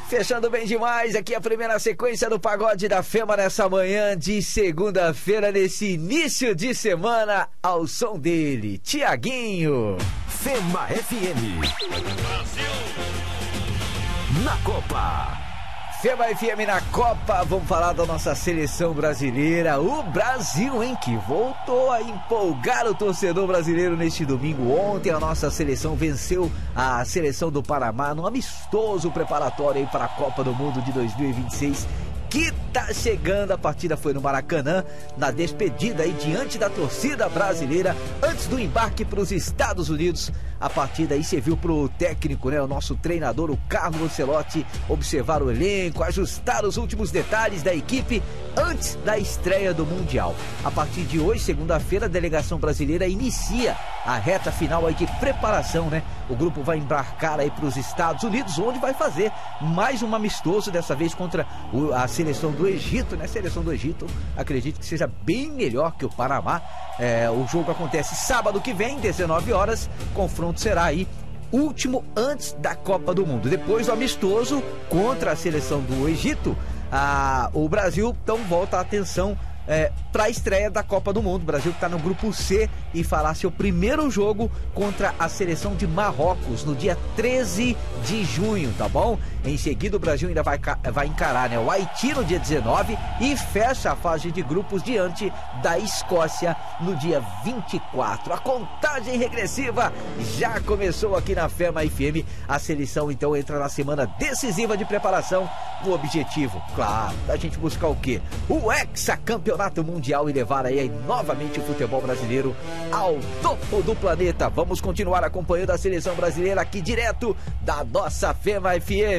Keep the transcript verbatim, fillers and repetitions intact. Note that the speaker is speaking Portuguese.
Fechando bem demais, aqui a primeira sequência do Pagode da Fema nessa manhã de segunda-feira, nesse início de semana, ao som dele, Tiaguinho. Fema F M. Brasil. Na Copa. Fema F M na Copa, vamos falar da nossa seleção brasileira, o Brasil, hein, que voltou a empolgar o torcedor brasileiro neste domingo. Ontem a nossa seleção venceu a seleção do Panamá num amistoso preparatório aí para a Copa do Mundo de dois mil e vinte e seis, que tá chegando. A partida foi no Maracanã, na despedida aí diante da torcida brasileira, antes do embarque para os Estados Unidos. A partida aí serviu pro técnico, né, o nosso treinador, o Carlo Ancelotti, observar o elenco, ajustar os últimos detalhes da equipe antes da estreia do Mundial. A partir de hoje, segunda-feira, a delegação brasileira inicia a reta final aí de preparação, né? O grupo vai embarcar aí para os Estados Unidos, onde vai fazer mais um amistoso, dessa vez contra o, a seleção do Egito, né? A seleção do Egito, acredito que seja bem melhor que o Panamá. É, o jogo acontece sábado que vem, dezenove horas, confronto será aí último antes da Copa do Mundo. Depois do amistoso contra a seleção do Egito, a, o Brasil então volta a atenção é, para a estreia da Copa do Mundo. O Brasil está no grupo C e fará seu primeiro jogo contra a seleção de Marrocos no dia treze de junho, tá bom? Em seguida o Brasil ainda vai, vai encarar, né, o Haiti no dia dezenove e fecha a fase de grupos diante da Escócia no dia vinte e quatro. A contagem regressiva já começou aqui na Fema F M. A seleção então entra na semana decisiva de preparação, com o objetivo, claro, da gente buscar o quê? O hexacampeonato mundial e levar aí novamente o futebol brasileiro ao topo do planeta. Vamos continuar acompanhando a seleção brasileira aqui direto da nossa Fema F M.